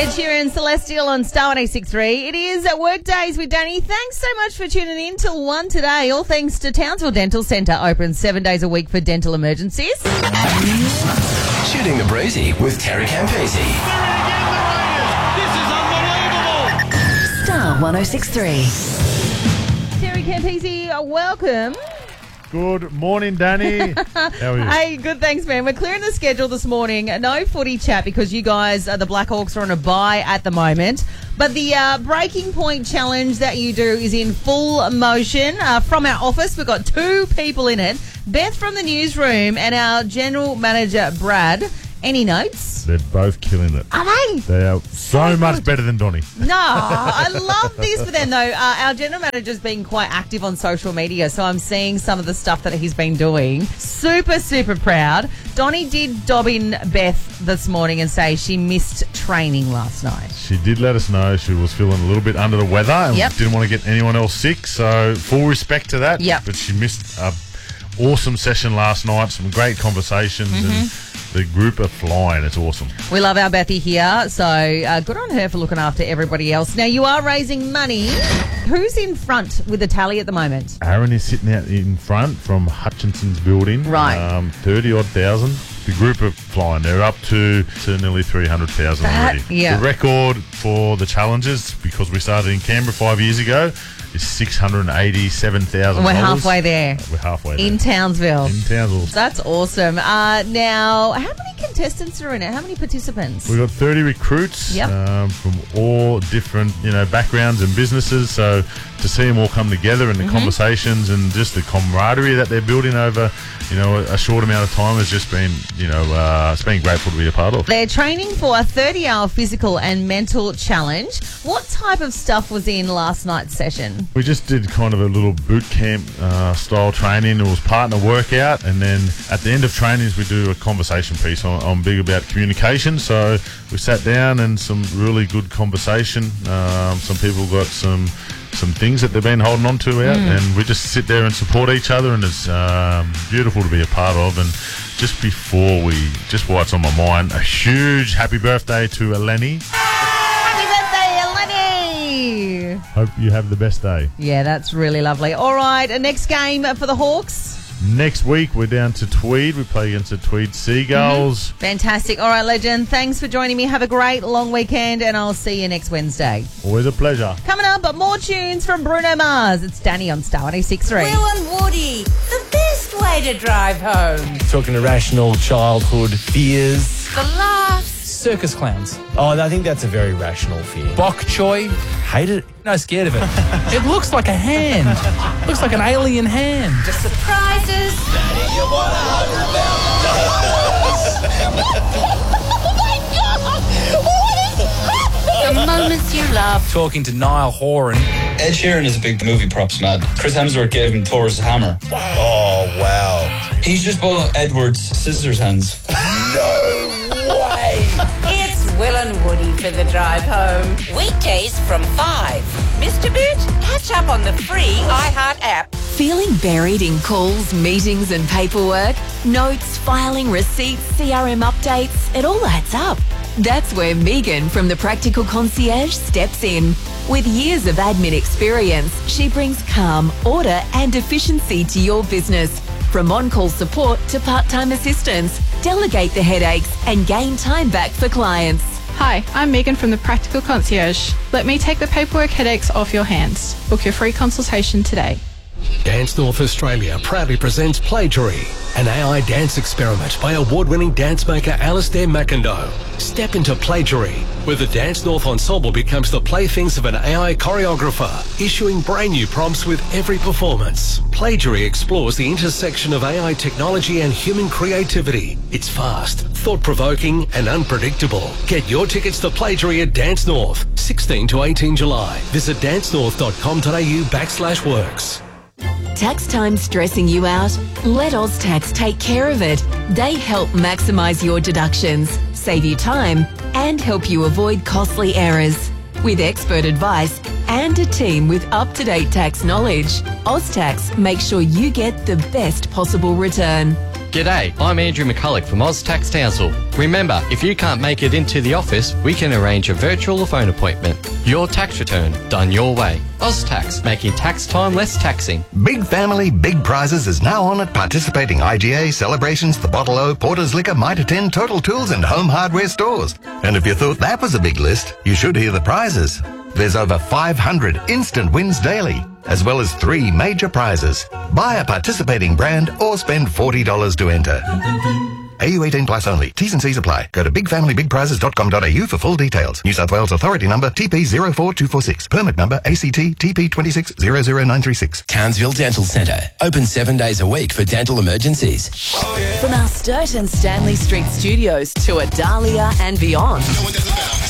Ed Sheeran, Celestial on Star 106.3. It is Work Days with Danny. Thanks so much for tuning in till 1 today. All thanks to Townsville Dental Centre, open 7 days a week for dental emergencies. Shooting the Breezy with Terry Campese. This is unbelievable. Star 106.3. Terry Campese, welcome. Good morning, Danny. How are you? Hey, good, thanks, man. We're clearing the schedule this morning. No footy chat because you guys, the Blackhawks, are on a bye at the moment. But the Breaking Point challenge that you do is in full motion. From our office, we've got 2 people in it. Beth from the newsroom and our general manager, Brad. Any notes? They're both killing it. Are they? They are so much better than Donny. No, I love this for them, though. Our general manager's been quite active on social media, so I'm seeing some of the stuff that he's been doing. Super, super proud. Donny did dob in Beth this morning and say she missed training last night. She did let us know she was feeling a little bit under the weather and didn't want to get anyone else sick, so full respect to that. Yep. But she missed an awesome session last night, some great conversations, and the group are flying. It's awesome. We love our Bethy here, so good on her for looking after everybody else. Now, you are raising money. Who's in front with the tally at the moment? Aaron is sitting out in front from Hutchinson's building. Right. 30-odd thousand. The group are flying. They're up to nearly 300,000 already. Yeah. The record for the challenges, because we started in Canberra 5 years ago, is $687,000. We're halfway there. We're halfway there. In Townsville. In Townsville. That's awesome. Now, how many contestants are in it? How many participants? We've got 30 recruits from all different, backgrounds and businesses. So to see them all come together and the conversations and just the camaraderie that they're building over, a short amount of time has just been, it's been grateful to be a part of. They're training for a 30-hour physical and mental challenge. What type of stuff was in last night's session? We just did kind of a little boot camp style training. It was partner workout, and then at the end of trainings we do a conversation piece. I'm big about communication, so we sat down and some really good conversation. Some people got some things that they've been holding on to out, and we just sit there and support each other, and it's beautiful to be a part of. And just before what's on my mind, a huge happy birthday to Eleni. Happy birthday, Eleni! Hope you have the best day. Yeah, that's really lovely. All right, next game for the Hawks. Next week, we're down to Tweed. We play against the Tweed Seagulls. Fantastic. All right, legend. Thanks for joining me. Have a great long weekend, and I'll see you next Wednesday. Always a pleasure. Coming up, more tunes from Bruno Mars. It's Danny on Star 106.3. Will and Woody, the best way to drive home. Talking irrational childhood fears. The laughs. Circus clowns. Oh, I think that's a very rational fear. Bok choy. Hate it. No, scared of it. It looks like a hand. Looks like an alien hand. The surprises. The moments you love. Talking to Niall Horan. Ed Sheeran is a big movie props mad. Chris Hemsworth gave him Thor's hammer. Oh, wow. He's just bought Edward's scissors hands. It's Will and Woody for the drive home. Weekdays from 5. Mr. Boot, catch up on the free iHeart app. Feeling buried in calls, meetings and paperwork? Notes, filing, receipts, CRM updates, it all adds up. That's where Megan from the Practical Concierge steps in. With years of admin experience, she brings calm, order and efficiency to your business. From on-call support to part-time assistance, delegate the headaches and gain time back for clients. Hi, I'm Megan from the Practical Concierge. Let me take the paperwork headaches off your hands. Book your free consultation today. Dance North Australia proudly presents Plagiary, an AI dance experiment by award-winning dance maker Alistair McIndoe. Step into Plagiary, where the Dance North Ensemble becomes the playthings of an AI choreographer, issuing brand new prompts with every performance. Plagiary explores the intersection of AI technology and human creativity. It's fast, thought-provoking and unpredictable. Get your tickets to Plagiary at Dance North, 16 to 18 July. Visit dancenorth.com.au/works. Tax time stressing you out? Let OzTax take care of it. They help maximise your deductions, save you time, and help you avoid costly errors. With expert advice and a team with up-to-date tax knowledge, OzTax makes sure you get the best possible return. G'day, I'm Andrew McCulloch from OzTax Townsville. Remember, if you can't make it into the office, we can arrange a virtual or phone appointment. Your tax return, done your way. OzTax, making tax time less taxing. Big Family, Big Prizes is now on at participating IGA, Celebrations, The Bottle O, Porter's Liquor, Mitre 10, Total Tools and Home Hardware stores. And if you thought that was a big list, you should hear the prizes. There's over 500 instant wins daily, as well as 3 major prizes. Buy a participating brand or spend $40 to enter. AU 18 plus only. T's and C's apply. Go to bigfamilybigprizes.com.au for full details. New South Wales Authority number TP04246. Permit number ACT TP2600936. Townsville Dental Centre. Open 7 days a week for dental emergencies. From our Sturt and Stanley Street studios to Adalia and beyond.